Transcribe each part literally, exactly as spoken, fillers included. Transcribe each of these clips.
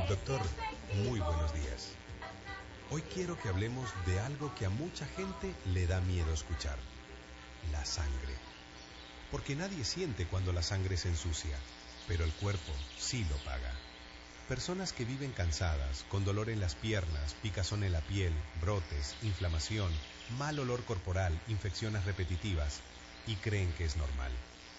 Doctor, muy buenos días. Hoy quiero que hablemos de algo que a mucha gente le da miedo escuchar: la sangre. Porque nadie siente cuando la sangre se ensucia, pero el cuerpo sí lo paga. Personas que viven cansadas, con dolor en las piernas, picazón en la piel, brotes, inflamación, mal olor corporal, infecciones repetitivas, y creen que es normal.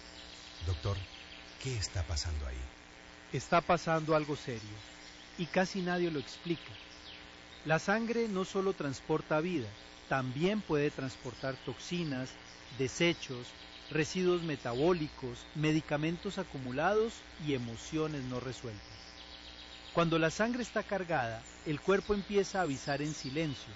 Doctor, ¿qué está pasando ahí? Está pasando algo serio, y casi nadie lo explica. La sangre no solo transporta vida, también puede transportar toxinas, desechos, residuos metabólicos, medicamentos acumulados y emociones no resueltas. Cuando la sangre está cargada, el cuerpo empieza a avisar en silencio.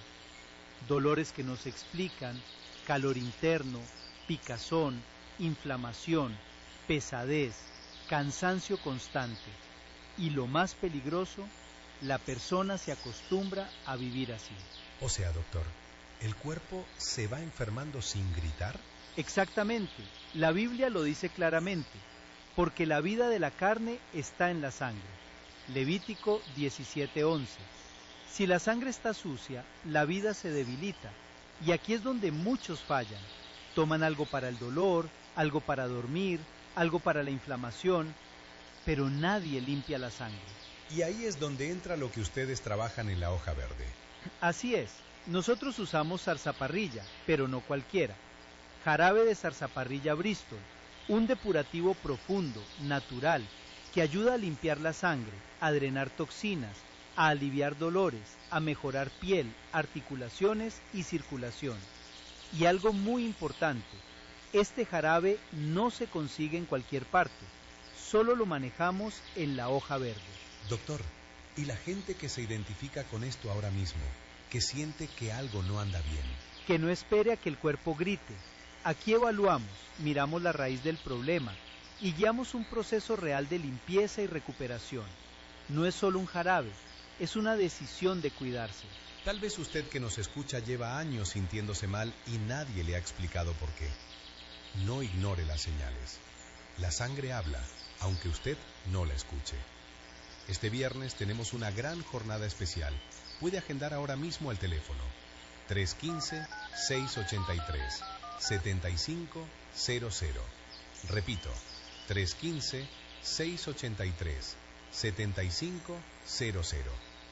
Dolores que no se explican, calor interno, picazón, inflamación, pesadez, cansancio constante. Y lo más peligroso, la persona se acostumbra a vivir así. O sea, doctor, ¿el cuerpo se va enfermando sin gritar? Exactamente, la Biblia lo dice claramente, porque la vida de la carne está en la sangre. Levítico diecisiete once. Si la sangre está sucia, la vida se debilita, y aquí es donde muchos fallan. Toman algo para el dolor, algo para dormir, algo para la inflamación, pero nadie limpia la sangre. Y ahí es donde entra lo que ustedes trabajan en la hoja verde. Así es, nosotros usamos zarzaparrilla, pero no cualquiera. Jarabe de zarzaparrilla Bristol, un depurativo profundo, natural, que ayuda a limpiar la sangre, a drenar toxinas, a aliviar dolores, a mejorar piel, articulaciones y circulación. Y algo muy importante, este jarabe no se consigue en cualquier parte, solo lo manejamos en la hoja verde. Doctor, ¿y la gente que se identifica con esto ahora mismo, que siente que algo no anda bien? Que no espere a que el cuerpo grite. Aquí evaluamos, miramos la raíz del problema y guiamos un proceso real de limpieza y recuperación. No es solo un jarabe, es una decisión de cuidarse. Tal vez usted que nos escucha lleva años sintiéndose mal y nadie le ha explicado por qué. No ignore las señales. La sangre habla, aunque usted no la escuche. Este viernes tenemos una gran jornada especial. Puede agendar ahora mismo al teléfono tres uno cinco, seis ocho tres, siete cinco cero cero. Repito, tres uno cinco, seis ocho tres, siete cinco cero cero.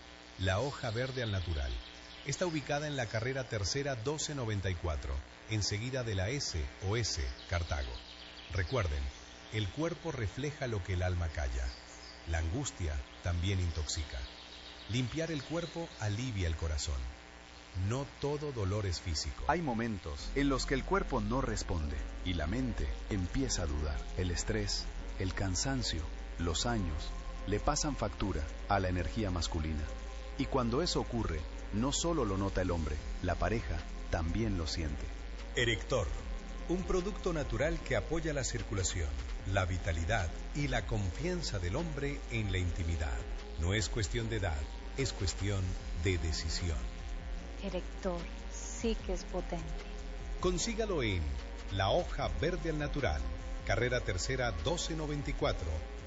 La hoja verde al natural. Está ubicada en la carrera tercera doce noventa y cuatro, enseguida de la S o S, Cartago. Recuerden, el cuerpo refleja lo que el alma calla. La angustia también intoxica. Limpiar el cuerpo alivia el corazón. No todo dolor es físico. Hay momentos en los que el cuerpo no responde y la mente empieza a dudar. El estrés, el cansancio, los años le pasan factura a la energía masculina. Y cuando eso ocurre, no solo lo nota el hombre, la pareja también lo siente. Erector, un producto natural que apoya la circulación, la vitalidad y la confianza del hombre en la intimidad. No es cuestión de edad, es cuestión de decisión. Erector, sí que es potente. Consígalo en La Hoja Verde al Natural, carrera tercera doce noventa y cuatro,